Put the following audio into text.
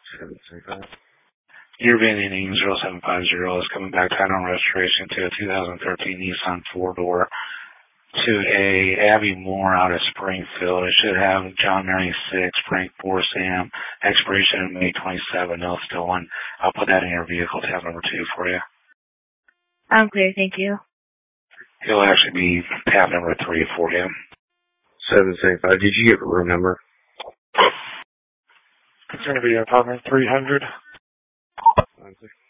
775. You're being in 0750 is coming back title and restoration to a 2013 Nissan 4-door to a Abby Moore out of Springfield. It should have John Mary 6, Frank 4, Sam, expiration May 27, no stolen. I'll put that in your vehicle tab number 2 for you. I'm clear, thank you. It'll actually be tab number 3 for you. 775. Did you give a room number? It's going to be apartment 300.